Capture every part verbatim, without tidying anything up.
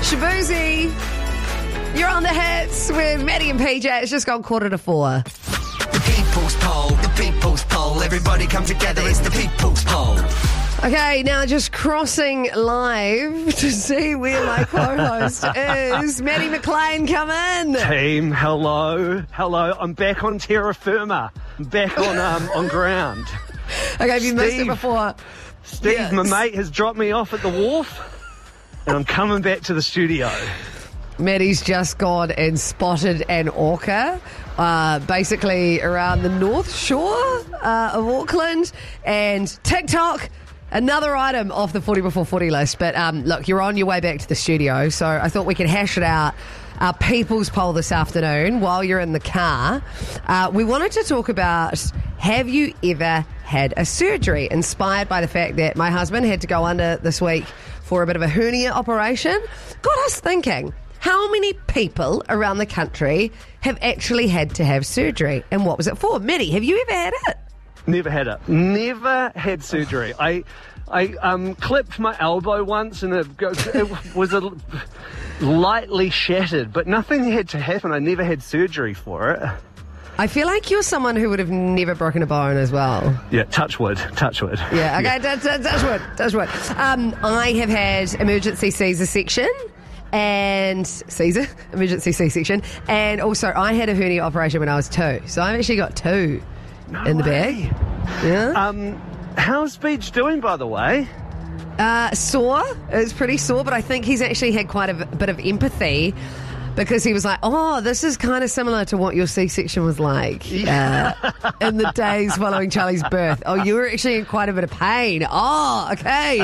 Shabuzi, you're on the hits with Maddie and P J. It's just gone quarter to four. The People's Poll, the People's Poll. Everybody come together, it's the People's Poll. Okay, now just crossing live to see where my co-host is. Maddie McLean, come in. Team, hello. Hello, I'm back on terra firma. I'm back on um, on ground. Okay, have you missed it Steve. before? Steve, Yes. my mate, has dropped me off at the wharf, and I'm coming back to the studio. Maddie's just gone and spotted an orca, uh, basically around the north shore uh, of Auckland, and TikTok. Another item off the forty before forty list. But um, look, you're on your way back to the studio, so I thought we could hash it out. Our People's Poll this afternoon while you're in the car. Uh, we wanted to talk about, have you ever had a surgery? Inspired by the fact that my husband had to go under this week for a bit of a hernia operation. Got us thinking, how many people around the country have actually had to have surgery? And what was it for? Maddie, have you ever had it? Never had it. Never had surgery. I I um, clipped my elbow once, and it, go- it was a, lightly shattered, but nothing had to happen. I never had surgery for it. I feel like you're someone who would have never broken a bone as well. Yeah, touch wood, touch wood. Yeah, okay, touch, touch, touch wood, touch wood. Um, I have had emergency Caesar section and Caesar, emergency C-section, and also I had a hernia operation when I was two, so I've actually got two No in the way. bag. Yeah. Um, how's Beach doing, by the way? Uh, sore. It's pretty sore, but I think he's actually had quite a v- bit of empathy because he was like, oh, this is kind of similar to what your C-section was like uh, in the days following Charlie's birth. Oh, you were actually in quite a bit of pain. Oh, okay.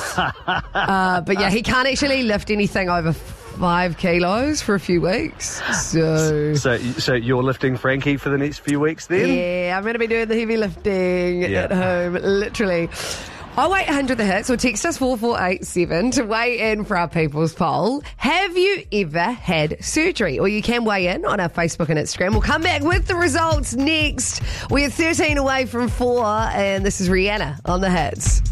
uh, but yeah, he can't actually lift anything over five kilos for a few weeks. So, So, so you're lifting Frankie for the next few weeks then? yeah, I'm going to be doing the heavy lifting Yeah. at home, literally. Oh eight hundred the hits, or text us four four eight seven to weigh in for our People's Poll. Have you ever had surgery? Or you can weigh in on our Facebook and Instagram. We'll come back with the results next. We're thirteen away from four, and this is Rihanna on the hits.